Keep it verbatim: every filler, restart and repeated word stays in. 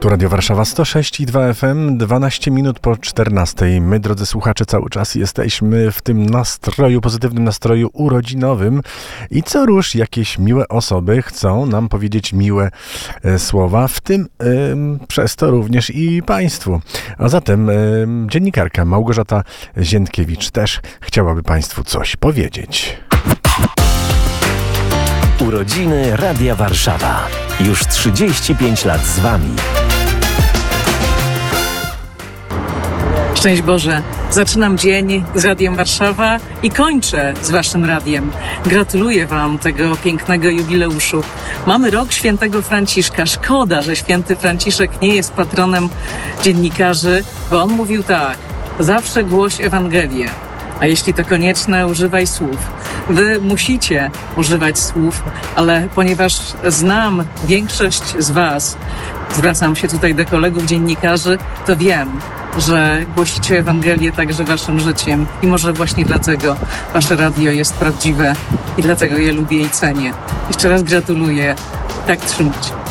Tu Radio Warszawa sto sześć i dwa F M, dwanaście minut po czternastej. My, drodzy słuchacze, cały czas jesteśmy w tym nastroju, pozytywnym nastroju urodzinowym i co rusz jakieś miłe osoby chcą nam powiedzieć miłe e, słowa, w tym e, przez to również i Państwu. A zatem e, dziennikarka Małgorzata Ziętkiewicz też chciałaby Państwu coś powiedzieć. Urodziny Radia Warszawa. Już trzydzieści pięć lat z Wami. Szczęść Boże. Zaczynam dzień z Radiem Warszawa i kończę z Waszym radiem. Gratuluję Wam tego pięknego jubileuszu. Mamy rok świętego Franciszka. Szkoda, że święty Franciszek nie jest patronem dziennikarzy, bo on mówił tak: zawsze głoś Ewangelię, a jeśli to konieczne, używaj słów. Wy musicie używać słów, ale ponieważ znam większość z Was, zwracam się tutaj do kolegów dziennikarzy, to wiem, że głosicie Ewangelię także Waszym życiem i może właśnie dlatego Wasze radio jest prawdziwe i dlatego je lubię i cenię. Jeszcze raz gratuluję. Tak trzymać.